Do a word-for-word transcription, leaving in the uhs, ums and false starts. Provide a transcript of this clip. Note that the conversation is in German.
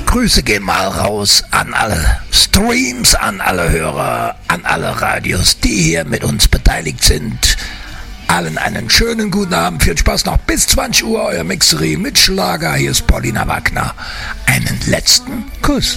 Grüße gehen mal raus an alle Streams, an alle Hörer, an alle Radios, die hier mit uns beteiligt sind. Allen einen schönen guten Abend, viel Spaß noch bis zwanzig Uhr, euer Mixery mit Schlager. Hier ist Paulina Wagner. Einen letzten Kuss.